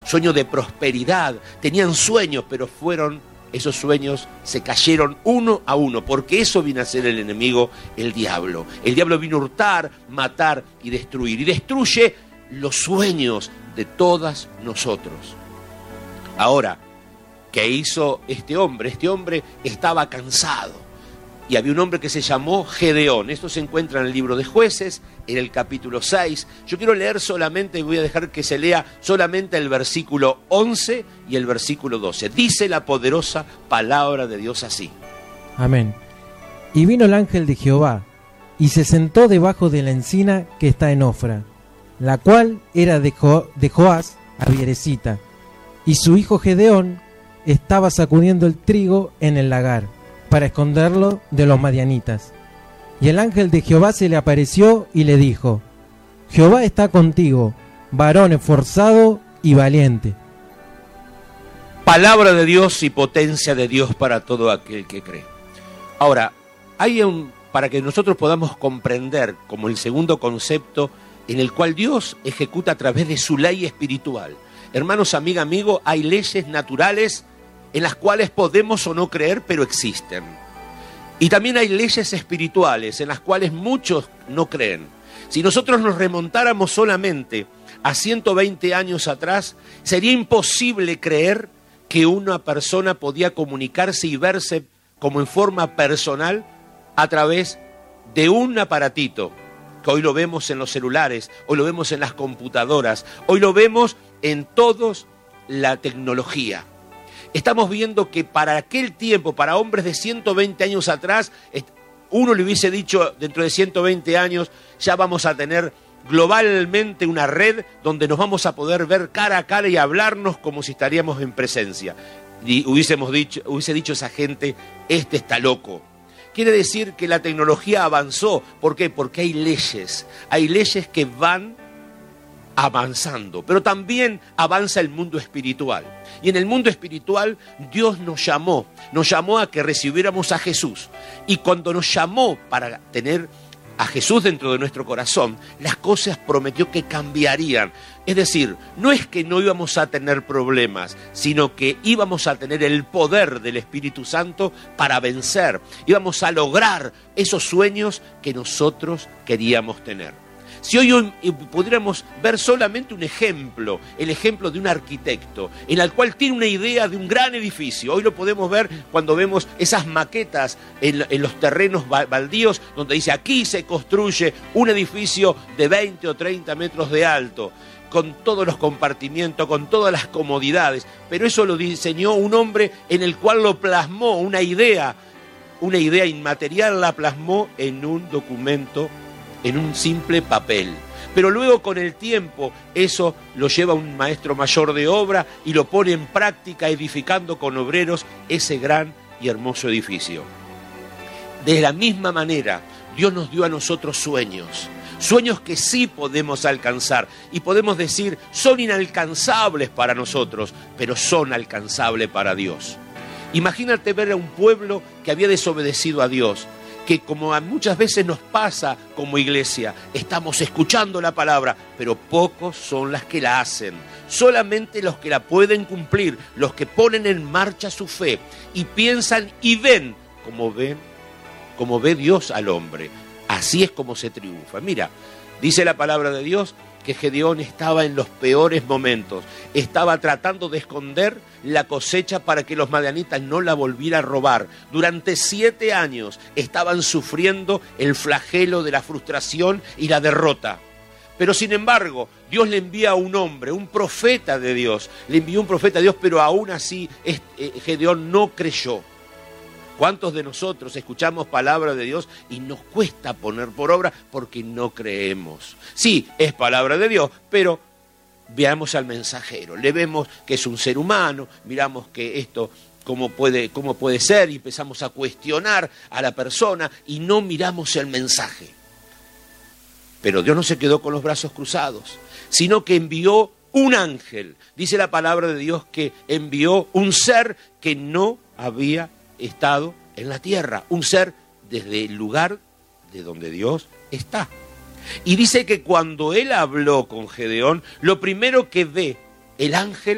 sueño de prosperidad. Tenían sueños, pero esos sueños se cayeron uno a uno, porque eso viene a ser el enemigo, el diablo. El diablo vino a hurtar, matar y destruir. Y destruye los sueños de todas nosotros. Ahora, ¿qué hizo este hombre? Este hombre estaba cansado. Y había un hombre que se llamó Gedeón. Esto se encuentra en el libro de Jueces, en el capítulo 6. Yo quiero leer solamente, voy a dejar que se lea solamente el versículo 11 y el versículo 12. Dice la poderosa palabra de Dios así. Amén. Y vino el ángel de Jehová, y se sentó debajo de la encina que está en Ofra, la cual era de Joás Abieresita. Y su hijo Gedeón estaba sacudiendo el trigo en el lagar, para esconderlo de los madianitas. Y el ángel de Jehová se le apareció y le dijo: Jehová está contigo, varón esforzado y valiente. Palabra de Dios y potencia de Dios para todo aquel que cree. Ahora, para que nosotros podamos comprender como el segundo concepto en el cual Dios ejecuta a través de su ley espiritual. Hermanos, amigo, hay leyes naturales en las cuales podemos o no creer, pero existen. Y también hay leyes espirituales en las cuales muchos no creen. Si nosotros nos remontáramos solamente a 120 años atrás, sería imposible creer que una persona podía comunicarse y verse como en forma personal a través de un aparatito, que hoy lo vemos en los celulares, hoy lo vemos en las computadoras, hoy lo vemos en toda la tecnología. Estamos viendo que para aquel tiempo, para hombres de 120 años atrás, uno le hubiese dicho dentro de 120 años, ya vamos a tener globalmente una red donde nos vamos a poder ver cara a cara y hablarnos como si estaríamos en presencia. Y hubiese dicho esa gente, este está loco. Quiere decir que la tecnología avanzó. ¿Por qué? Porque hay leyes que van avanzando, pero también avanza el mundo espiritual. Y en el mundo espiritual Dios nos llamó a que recibiéramos a Jesús. Y cuando nos llamó para tener a Jesús dentro de nuestro corazón, las cosas prometió que cambiarían. Es decir, no es que no íbamos a tener problemas, sino que íbamos a tener el poder del Espíritu Santo para vencer. Íbamos a lograr esos sueños que nosotros queríamos tener. Si hoy pudiéramos ver solamente un ejemplo, el ejemplo de un arquitecto, en el cual tiene una idea de un gran edificio. Hoy lo podemos ver cuando vemos esas maquetas en los terrenos baldíos, donde dice aquí se construye un edificio de 20 o 30 metros de alto, con todos los compartimientos, con todas las comodidades. Pero eso lo diseñó un hombre en el cual lo plasmó, una idea inmaterial la plasmó en un documento, en un simple papel. Pero luego con el tiempo eso lo lleva un maestro mayor de obra y lo pone en práctica edificando con obreros ese gran y hermoso edificio. De la misma manera, Dios nos dio a nosotros sueños que sí podemos alcanzar y podemos decir son inalcanzables para nosotros, pero son alcanzables para Dios. Imagínate ver a un pueblo que había desobedecido a Dios, que como muchas veces nos pasa como iglesia, estamos escuchando la palabra, pero pocos son las que la hacen. Solamente los que la pueden cumplir, los que ponen en marcha su fe y piensan y ven como ve Dios al hombre. Así es como se triunfa. Mira, dice la palabra de Dios que Gedeón estaba en los peores momentos. Estaba tratando de esconder la cosecha para que los madianitas no la volvieran a robar. Durante 7 años estaban sufriendo el flagelo de la frustración y la derrota. Pero sin embargo, Dios le envía a un hombre, un profeta de Dios. Le envió un profeta de Dios, pero aún así Gedeón no creyó. ¿Cuántos de nosotros escuchamos palabra de Dios y nos cuesta poner por obra porque no creemos? Sí, es palabra de Dios, pero veamos al mensajero. Le vemos que es un ser humano, miramos que esto cómo puede ser y empezamos a cuestionar a la persona y no miramos el mensaje. Pero Dios no se quedó con los brazos cruzados, sino que envió un ángel. Dice la palabra de Dios que envió un ser que no había estado en la tierra, un ser desde el lugar de donde Dios está. Y dice que cuando él habló con Gedeón, lo primero que ve el ángel